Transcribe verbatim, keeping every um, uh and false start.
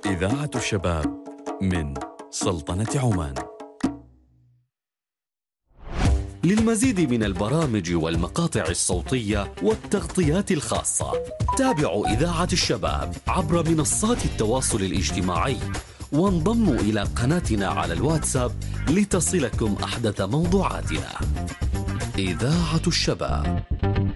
إذاعة الشباب من سلطنة عمان. للمزيد من البرامج والمقاطع الصوتية والتغطيات الخاصة تابعوا إذاعة الشباب عبر منصات التواصل الاجتماعي، وانضموا إلى قناتنا على الواتساب لتصلكم أحدث موضوعاتنا. إذاعة الشباب.